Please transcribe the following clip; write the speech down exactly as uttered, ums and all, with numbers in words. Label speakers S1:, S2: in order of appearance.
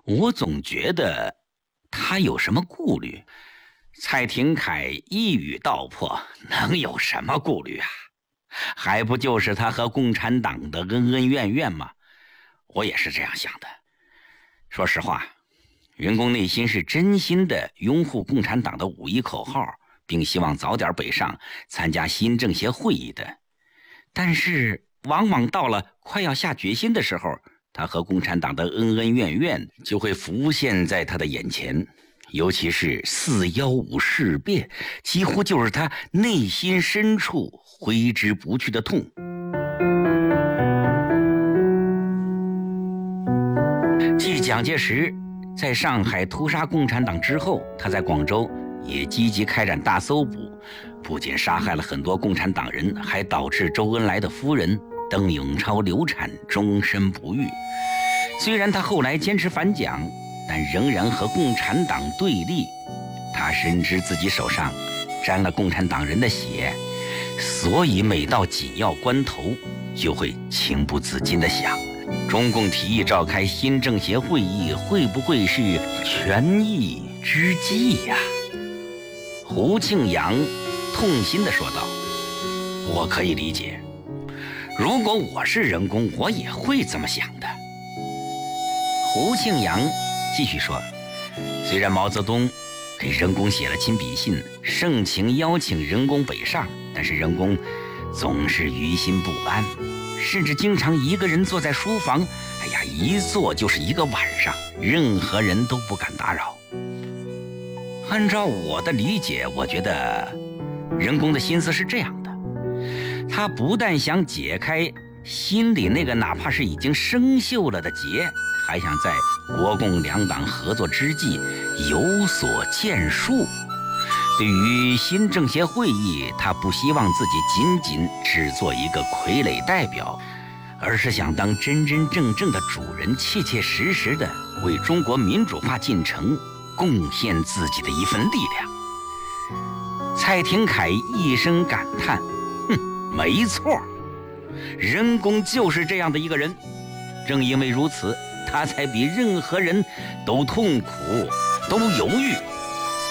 S1: 我总觉得他有什么顾虑。蔡廷锴一语道破，能有什么顾虑啊？还不就是他和共产党的恩恩怨怨吗？我也是这样想的。说实话，任公内心是真心的拥护共产党的五一口号，并希望早点北上参加新政协会议的。但是往往到了快要下决心的时候，他和共产党的恩恩怨怨就会浮现在他的眼前，尤其是四幺五事变，几乎就是他内心深处挥之不去的痛。继蒋介石在上海屠杀共产党之后，他在广州也积极开展大搜捕，不仅杀害了很多共产党人，还导致周恩来的夫人邓颖超流产，终身不育。虽然他后来坚持反蒋，但仍然和共产党对立。他深知自己手上沾了共产党人的血，所以每到紧要关头，就会情不自禁地想，中共提议召开新政协会议，会不会是权宜之计呀？胡庆阳痛心地说道：我可以理解，如果我是任公，我也会这么想的。胡庆阳继续说，虽然毛泽东给任公写了亲笔信，盛情邀请任公北上，但是任公总是于心不安，甚至经常一个人坐在书房，哎呀，一坐就是一个晚上，任何人都不敢打扰。按照我的理解，我觉得任公的心思是这样的，他不但想解开心里那个哪怕是已经生锈了的结，还想在国共两党合作之际有所建树。对于新政协会议，他不希望自己仅仅只做一个傀儡代表，而是想当真真正正的主人，切切实实的为中国民主化进程贡献自己的一份力量。蔡廷锴一声感叹，哼，没错，任公就是这样的一个人。正因为如此，他才比任何人都痛苦，都犹豫，